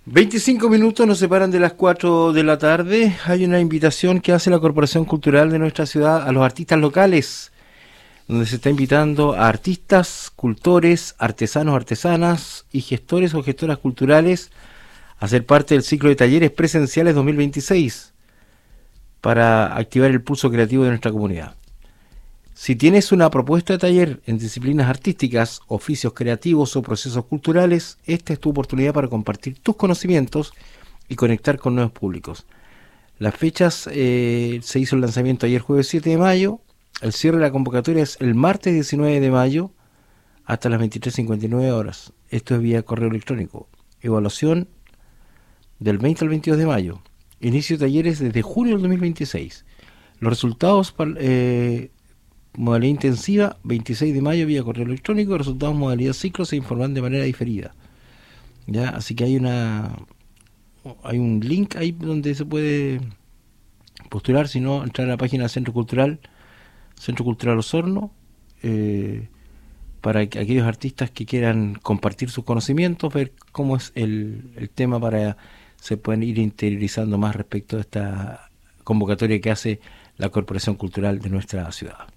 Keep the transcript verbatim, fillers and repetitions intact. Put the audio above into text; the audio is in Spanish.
veinticinco minutos nos separan de las cuatro de la tarde. Hay una invitación que hace la Corporación Cultural de nuestra ciudad a los artistas locales, donde se está invitando a artistas, cultores, artesanos, artesanas y gestores o gestoras culturales a ser parte del ciclo de talleres presenciales dos mil veintiséis para activar el pulso creativo de nuestra comunidad. Si tienes una propuesta de taller en disciplinas artísticas, oficios creativos o procesos culturales, esta es tu oportunidad para compartir tus conocimientos y conectar con nuevos públicos. Las fechas, eh, se hizo el lanzamiento ayer jueves siete de mayo, el cierre de la convocatoria es el martes diecinueve de mayo hasta las veintitrés cincuenta y nueve horas. Esto es vía correo electrónico. Evaluación del veinte al veintidós de mayo. Inicio de talleres desde junio del dos mil veintiséis. Los resultados eh, modalidad intensiva, veintiséis de mayo vía correo electrónico. Resultados modalidad ciclo se informan de manera diferida. ¿Ya? Así que hay una hay un link ahí donde se puede postular, si no, entrar a la página del Centro Cultural, Centro Cultural Osorno, eh, para que aquellos artistas que quieran compartir sus conocimientos, ver cómo es el, el tema para se pueden ir interiorizando más respecto a esta convocatoria que hace la Corporación Cultural de nuestra ciudad.